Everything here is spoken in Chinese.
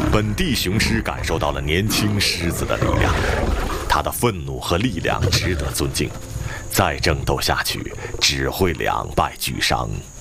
本地雄狮感受到了年轻狮子的力量，他的愤怒和力量值得尊敬，再争斗下去只会两败俱伤。